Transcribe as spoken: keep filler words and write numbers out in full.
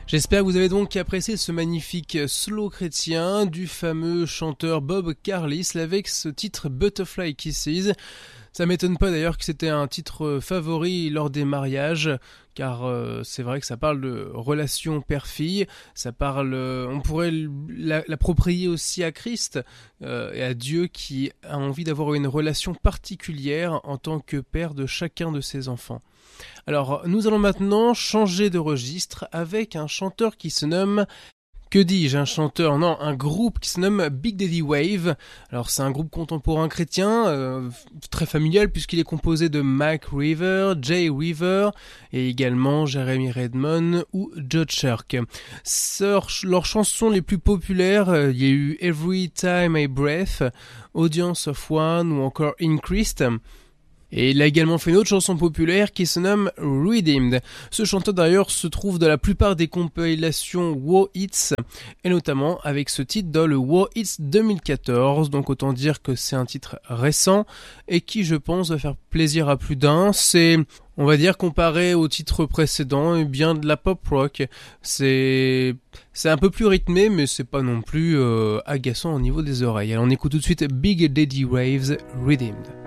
J'espère que vous avez donc apprécié ce magnifique slow chrétien du fameux chanteur Bob Carlisle avec ce titre Butterfly Kisses. Ça m'étonne pas d'ailleurs que c'était un titre favori lors des mariages, car euh, c'est vrai que ça parle de relation père-fille, ça parle, euh, on pourrait l'approprier aussi à Christ euh, et à Dieu qui a envie d'avoir une relation particulière en tant que père de chacun de ses enfants. Alors, nous allons maintenant changer de registre avec un chanteur qui se nomme... Que dis-je, un chanteur, non, un groupe qui se nomme Big Daddy Wave. Alors c'est un groupe contemporain chrétien, euh, très familial puisqu'il est composé de Mac River, Jay River et également Jeremy Redmond ou Joe Church. Sur leurs chansons les plus populaires, euh, il y a eu Every Time I Breath, Audience of One ou encore Increased. Et il a également fait une autre chanson populaire qui se nomme Redeemed. Ce chanteur d'ailleurs se trouve dans la plupart des compilations Wow Hits, et notamment avec ce titre dans le Wow Hits deux mille quatorze, donc autant dire que c'est un titre récent, et qui je pense va faire plaisir à plus d'un. C'est, on va dire, comparé au titre précédent, eh bien de la pop rock. C'est, c'est un peu plus rythmé, mais c'est pas non plus euh, agaçant au niveau des oreilles. Alors on écoute tout de suite Big Daddy Waves Redeemed.